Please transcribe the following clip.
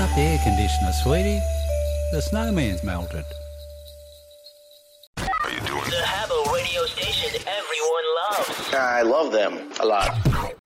out the air conditioner, sweetie. The snowman's melted. How you doing? The Habbo radio station everyone loves. I love them a lot.